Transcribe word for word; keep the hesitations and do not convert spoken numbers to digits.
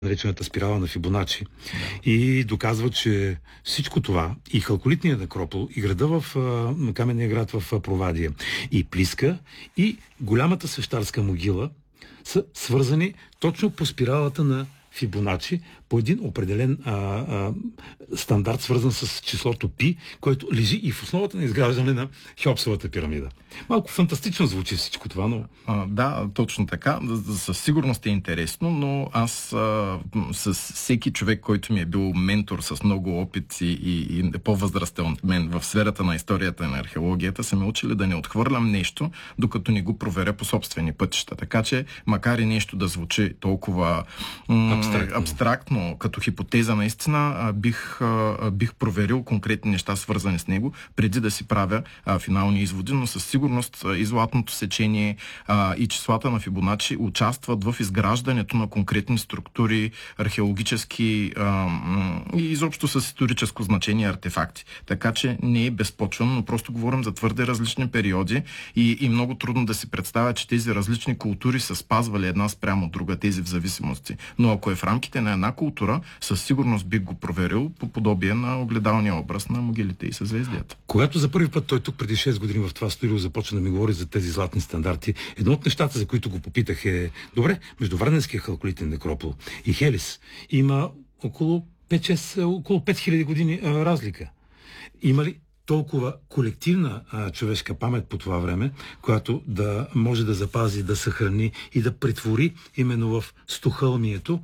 наречената спирала на Фибоначи. Да. И доказва, че всичко това, и халколитният некропол, и града в а, каменния град в а, Провадия, и Плиска, и голямата свещарска могила са свързани точно по спиралата на Фибоначи, по един определен а, а, стандарт, свързан с числото Пи, който лежи и в основата на изграждане на Хеопсовата пирамида. Малко фантастично звучи всичко това, но... А, да, точно така. Със сигурност е интересно, но аз а, с всеки човек, който ми е бил ментор с много опит и, и, и по-възрастен от мен в сферата на историята и на археологията, са ме учили да не отхвърлям нещо, докато не го проверя по собствени пътища. Така че, макар и нещо да звучи толкова м- абстрактно. абстрактно, като хипотеза наистина, бих, бих проверил конкретни неща, свързани с него, преди да си правя а, финални изводи, но със сигурност и златното сечение а, и числата на Фибоначи участват в изграждането на конкретни структури, археологически а, и изобщо с историческо значение артефакти. Така че не е безпочвено, но просто говорим за твърде различни периоди и, и много трудно да си представя, че тези различни култури са спазвали една спрямо от друга, тези в зависимости. Но ако е в рамките на една култура, със сигурност бих го проверил по подобие на огледалния образ на могилите и съзвездията. Когато за първи път той тук преди шест години в това студио започна да ми говори за тези златни стандарти, едно от нещата, за които го попитах е: добре, между Варненския халколитен некропол и Хелис има около пет-шест, около пет хиляди години а, разлика. Има ли толкова колективна а, човешка памет по това време, която да може да запази, да съхрани и да претвори именно в стохълмието